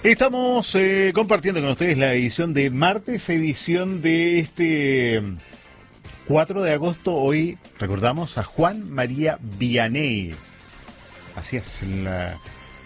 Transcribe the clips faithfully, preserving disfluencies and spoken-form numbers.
Estamos eh, compartiendo con ustedes la edición de martes, edición de este cuatro de agosto. Hoy recordamos a Juan María Vianney. Así es, el, uh,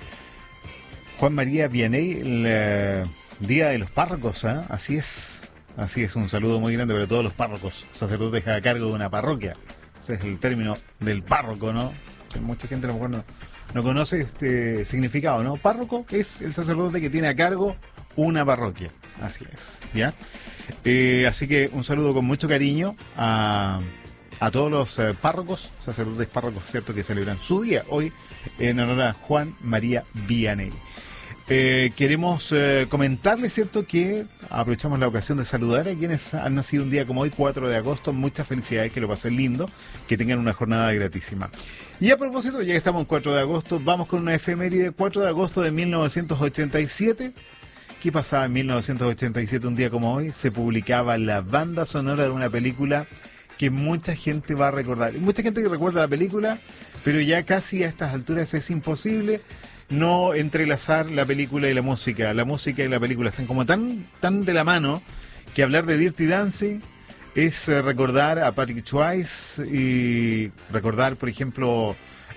Juan María Vianney, el uh, Día de los Párrocos, ¿eh? Así es, así es, un saludo muy grande para todos los párrocos, sacerdotes a cargo de una parroquia. Ese es el término del párroco, ¿no? Que mucha gente a lo mejor no, no conoce este significado, ¿no? Párroco es el sacerdote que tiene a cargo una parroquia, así es, ¿ya? Eh, así que un saludo con mucho cariño a, a todos los eh, párrocos, sacerdotes párrocos, ¿cierto?, que celebran su día hoy en honor a Juan María Vianney. Eh, queremos eh, comentarles, ¿cierto?, que aprovechamos la ocasión de saludar a quienes han nacido un día como hoy, cuatro de agosto. Muchas felicidades, que lo pasen lindo, que tengan una jornada gratísima. Y a propósito, ya que estamos en cuatro de agosto, vamos con una efeméride. Cuatro de agosto de mil novecientos ochenta y siete. ¿Qué pasaba en mil novecientos ochenta y siete, un día como hoy? Se publicaba la banda sonora de una película que mucha gente va a recordar. Mucha gente que recuerda la película, pero ya casi a estas alturas es imposible no entrelazar la película y la música. La música y la película están como tan, tan de la mano que hablar de Dirty Dancing es eh, recordar a Patrick Swayze y recordar, por ejemplo,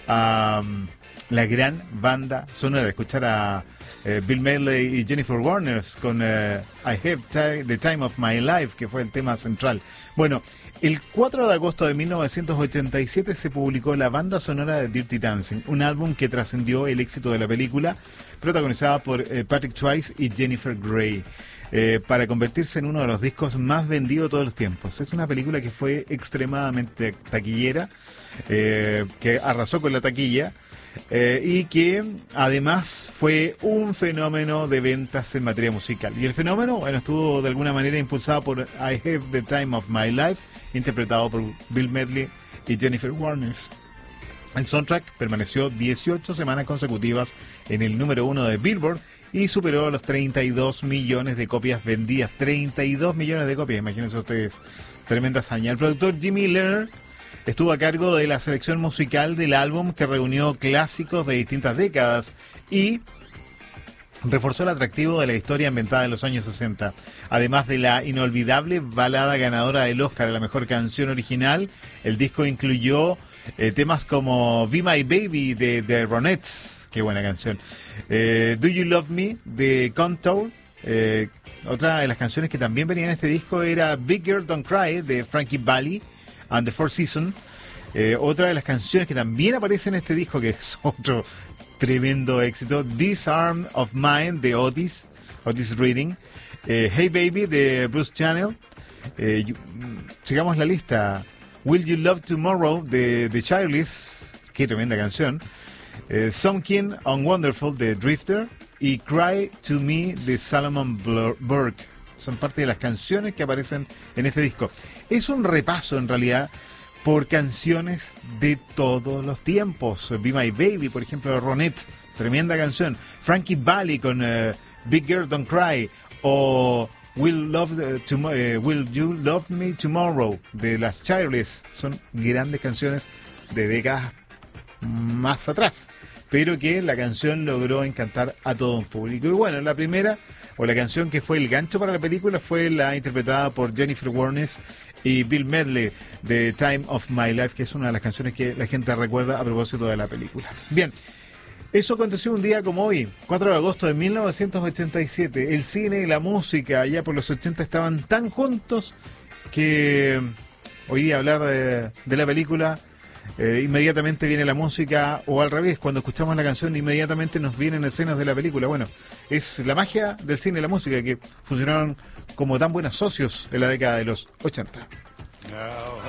a um, la gran banda sonora, escuchar a eh, Bill Medley y Jennifer Warner con eh, I Have the Time of My Life, que fue el tema central. Bueno, el cuatro de agosto de mil novecientos ochenta y siete se publicó la banda sonora de Dirty Dancing, un álbum que trascendió el éxito de la película, protagonizada por eh, Patrick Swayze y Jennifer Grey, eh, para convertirse en uno de los discos más vendidos de todos los tiempos. Es una película que fue extremadamente taquillera, eh, que arrasó con la taquilla, Eh, y que además fue un fenómeno de ventas en materia musical. Y el fenómeno, bueno, estuvo de alguna manera impulsado por I Have the Time of My Life, interpretado por Bill Medley y Jennifer Warner. El soundtrack permaneció dieciocho semanas consecutivas en el número uno de Billboard y superó los treinta y dos millones de copias vendidas. treinta y dos millones de copias, imagínense ustedes, tremenda hazaña. El productor Jimmy Leonard estuvo a cargo de la selección musical del álbum, que reunió clásicos de distintas décadas y reforzó el atractivo de la historia ambientada en los años sesenta. Además de la inolvidable balada ganadora del Oscar a la mejor canción original, el disco incluyó eh, temas como Be My Baby de The Ronettes, qué buena canción, eh, Do You Love Me de Contour. Eh, otra de las canciones que también venía en este disco era Big Girl Don't Cry de Frankie Valli and the Four Seasons. Eh, otra de las canciones que también aparece en este disco, que es otro tremendo éxito, This Arm of Mine de Otis, Otis Reading, eh, Hey Baby de Bruce Channel, eh, you, sigamos la lista, Will You Love Tomorrow de The Childish, qué tremenda canción, eh, Something Unwonderful de Drifter y Cry to Me de Salomon Burke. Son parte de las canciones que aparecen en este disco. Es un repaso, en realidad, por canciones de todos los tiempos. Be My Baby, por ejemplo, de Ronettes, tremenda canción. Frankie Valli con uh, Big Girl Don't Cry. O Will, Love, uh, tom- uh, Will You Love Me Tomorrow, de las Childish. Son grandes canciones de décadas más atrás, pero que la canción logró encantar a todo un público. Y bueno, la primera, o la canción que fue el gancho para la película, fue la interpretada por Jennifer Warner y Bill Medley, de Time of My Life, que es una de las canciones que la gente recuerda a propósito de la película. Bien, eso aconteció un día como hoy, cuatro de agosto de mil novecientos ochenta y siete. El cine y la música allá por los ochenta estaban tan juntos que hoy día hablar de, de la película, Eh, inmediatamente viene la música, o al revés, cuando escuchamos la canción inmediatamente nos vienen escenas de la película. Bueno, es la magia del cine y la música, que funcionaron como tan buenos socios en la década de los ochenta.